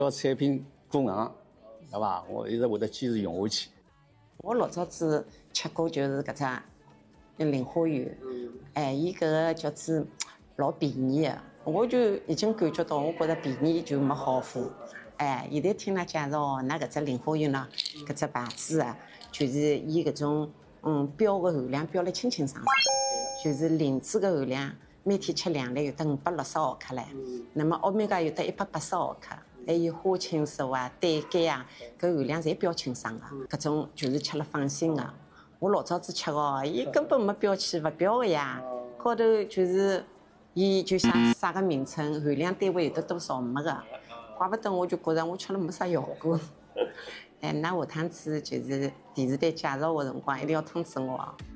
个产品功能，对伐？我一直会得坚持用下去。 我老早子吃过就是搿只菱花油，伊搿个叫做老便宜的，我就已经感觉到，我觉着便宜就没好货。现在听㑚介绍，㑚搿只菱花油呢，搿只牌子啊，就是伊搿种标个含量标了清清爽爽，就是磷脂个含量每天吃2粒有得560毫克唻，那么欧米伽有得180毫克。还有花青素啊、胆碱啊，搿含量侪标清爽个，搿种就是吃了放心个。我老早子吃哦，伊根本没标签，勿标个呀。高头就是伊就写啥个名称，含量单位有得多少没个，怪不得我就觉着我吃了没啥效果。那下趟子就是电视台介绍个辰光，一定要通知我哦。